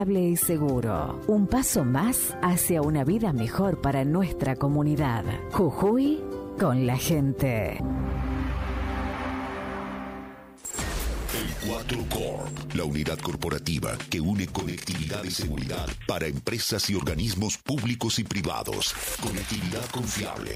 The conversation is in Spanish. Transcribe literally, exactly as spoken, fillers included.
y seguro. Un paso más hacia una vida mejor para nuestra comunidad. Jujuy con la gente. El cuatro Corp, la unidad corporativa que une conectividad y seguridad para empresas y organismos públicos y privados. Conectividad confiable,